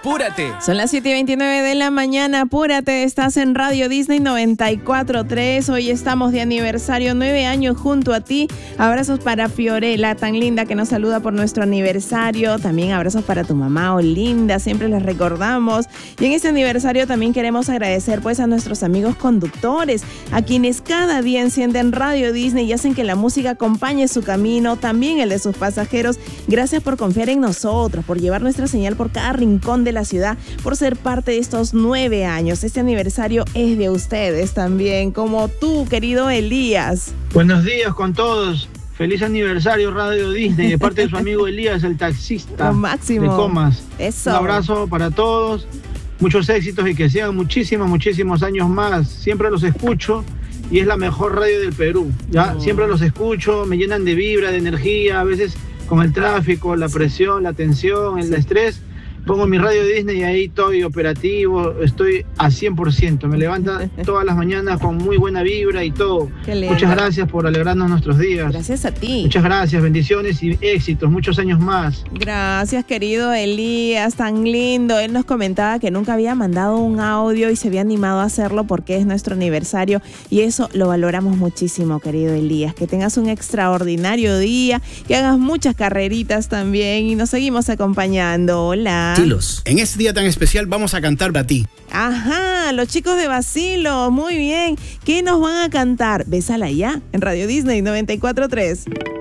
Apúrate. Son las 7:29 de la mañana. Apúrate, estás en Radio Disney 94.3. Hoy estamos de aniversario, 9 años junto a ti. Abrazos para Fiorella, tan linda, que nos saluda por nuestro aniversario. También abrazos para tu mamá, Olinda, siempre les recordamos. Y en este aniversario también queremos agradecer pues a nuestros amigos conductores, a quienes cada día encienden Radio Disney y hacen que la música acompañe su camino, también el de sus pasajeros. Gracias por confiar en nosotros, por llevar nuestra señal por cada rincón de la ciudad, por ser parte de estos 9 años. Este aniversario es de ustedes también, como tú, querido Elías. Buenos días con todos. Feliz aniversario Radio Disney, de parte de su amigo Elías, el taxista. Lo máximo. De Comas. Eso. Un abrazo para todos, muchos éxitos y que sean muchísimos años más. Siempre los escucho y es la mejor radio del Perú. Ya siempre los escucho, me llenan de vibra, de energía. A veces con el tráfico, la presión, la tensión, el estrés, pongo mi Radio Disney y ahí estoy operativo, estoy a 100%. Me levanta todas las mañanas con muy buena vibra y todo. Muchas gracias por alegrarnos nuestros días. Gracias a ti. Muchas gracias, bendiciones y éxitos, muchos años más. Gracias, querido Elías, tan lindo. Él nos comentaba que nunca había mandado un audio y se había animado a hacerlo porque es nuestro aniversario y eso lo valoramos muchísimo, querido Elías. Que tengas un extraordinario día, que hagas muchas carreritas también y nos seguimos acompañando. Hola. Silos, en este día tan especial vamos a cantar para ti. Ajá, los chicos de Basilos, muy bien. ¿Qué nos van a cantar? Bésala ya, en Radio Disney 94.3.